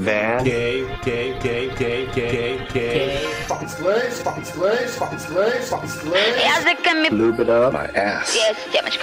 man. Gay. Fucking slaves. Я за Lube it up. My ass. Yes,